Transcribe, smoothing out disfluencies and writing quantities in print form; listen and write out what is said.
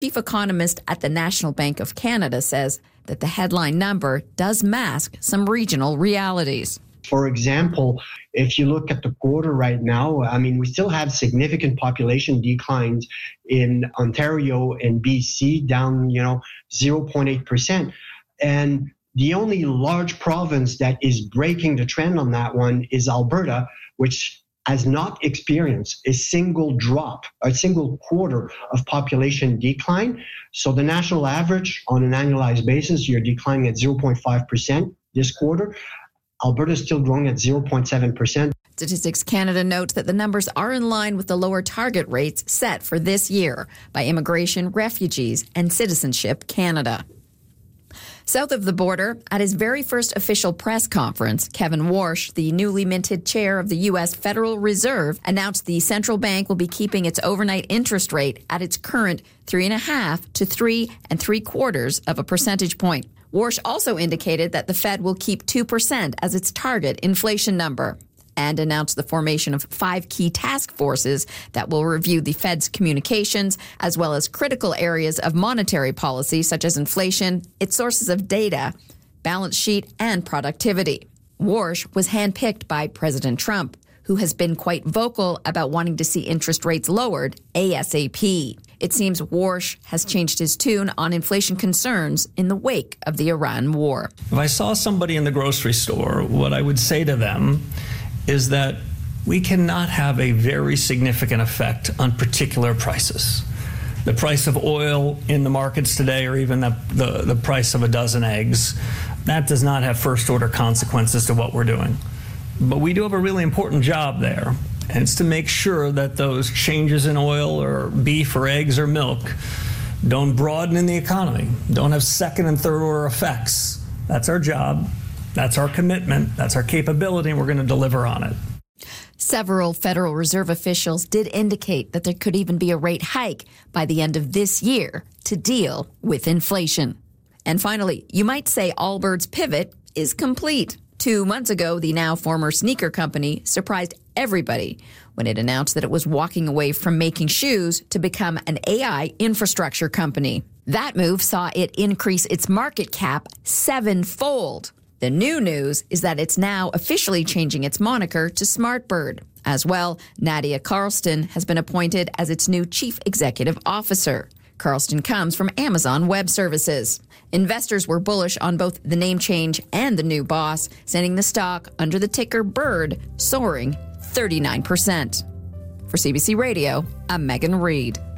Chief economist at the National Bank of Canada says that the headline number does mask some regional realities. For example, if you look at the quarter right now, we still have significant population declines in Ontario and BC, down, 0.8%. And the only large province that is breaking the trend on that one is Alberta, which has not experienced a single quarter of population decline. So the national average on an annualized basis, you're declining at 0.5% this quarter. Alberta is still growing at 0.7%. Statistics Canada notes that the numbers are in line with the lower target rates set for this year by Immigration, Refugees, and Citizenship Canada. South of the border, at his very first official press conference, Kevin Warsh, the newly minted chair of the U.S. Federal Reserve, announced the central bank will be keeping its overnight interest rate at its current 3.5 to 3 3/4 of a percentage point. Warsh also indicated that the Fed will keep 2% as its target inflation number, and announced the formation of 5 key task forces that will review the Fed's communications, as well as critical areas of monetary policy such as inflation, its sources of data, balance sheet, and productivity. Warsh was handpicked by President Trump, who has been quite vocal about wanting to see interest rates lowered ASAP. It seems Warsh has changed his tune on inflation concerns in the wake of the Iran war. If I saw somebody in the grocery store, what I would say to them is that we cannot have a very significant effect on particular prices. The price of oil in the markets today, or even the price of a dozen eggs, that does not have first-order consequences to what we're doing. But we do have a really important job there, and it's to make sure that those changes in oil or beef or eggs or milk don't broaden in the economy, don't have second and third order effects. That's our job. That's our commitment, that's our capability, and we're going to deliver on it. Several Federal Reserve officials did indicate that there could even be a rate hike by the end of this year to deal with inflation. And finally, you might say Allbirds' pivot is complete. 2 months ago, the now former sneaker company surprised everybody when it announced that it was walking away from making shoes to become an AI infrastructure company. That move saw it increase its market cap 7-fold. The new news is that it's now officially changing its moniker to Smartbird. As well, Nadia Carlson has been appointed as its new chief executive officer. Carlson comes from Amazon Web Services. Investors were bullish on both the name change and the new boss, sending the stock under the ticker BIRD soaring 39%. For CBC Radio, I'm Megan Reed.